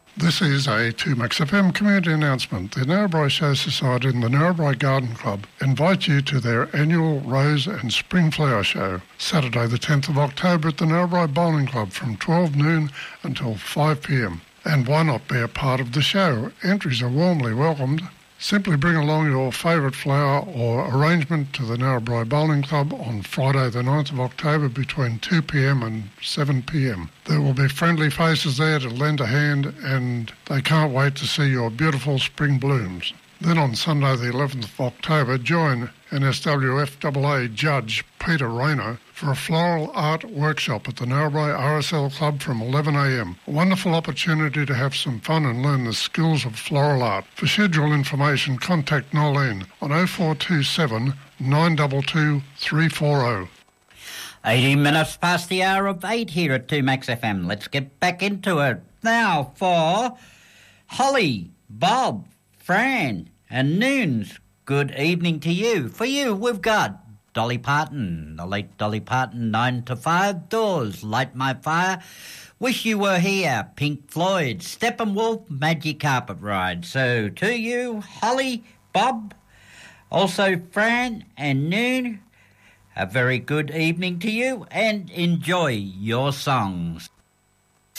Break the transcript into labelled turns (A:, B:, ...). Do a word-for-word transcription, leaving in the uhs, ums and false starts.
A: This is a two Max F M community announcement. The Narrabri Show Society and the Narrabri Garden Club invite you to their annual Rose and Spring Flower Show, Saturday the tenth of October at the Narrabri Bowling Club from twelve noon until five p m. And why not be a part of the show? Entries are warmly welcomed. Simply bring along your favourite flower or arrangement to the Narrabri Bowling Club on Friday the ninth of October between two p m and seven p m. There will be friendly faces there to lend a hand, and they can't wait to see your beautiful spring blooms. Then on Sunday the eleventh of October, join N S W F A A Judge Peter Rayner for a floral art workshop at the Narrabri R S L Club from eleven a m. A wonderful opportunity to have some fun and learn the skills of floral art. For schedule information, contact Nolene on oh four two seven, nine two two, three four oh.
B: eighteen minutes past the hour of eight here at two Max F M. Let's get back into it now for Holly, Bob, Fran and Noons. Good evening to you. For you, we've got Dolly Parton, the late Dolly Parton, nine to five, Doors, Light My Fire, Wish You Were Here, Pink Floyd, Steppenwolf, Magic Carpet Ride. So to you, Holly, Bob, also Fran and Noon, a very good evening to you and enjoy your songs.